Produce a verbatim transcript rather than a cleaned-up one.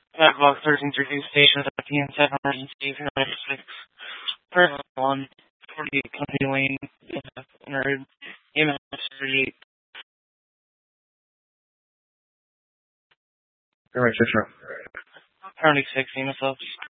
Black thirteen three two station at P N seven emergency United six. Person one forty-eight Company Lane, nerd, E M S thirty-eight. Alright, sure, sure. Currently six, E M S.